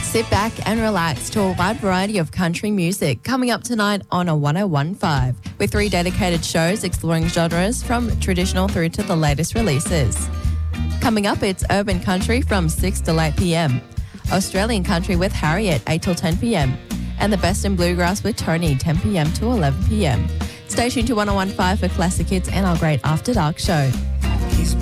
Sit back and relax to a wide variety of country music coming up tonight on a 101.5 with 3 dedicated shows exploring genres from traditional through to the latest releases. Coming up, it's Urban Country from 6 till 8 p.m, Australian Country with Harriet 8 till 10 p.m, and the Best in Bluegrass with Tony 10 p.m to 11 p.m. Stay tuned to 101.5 for classic hits and our great After Dark show.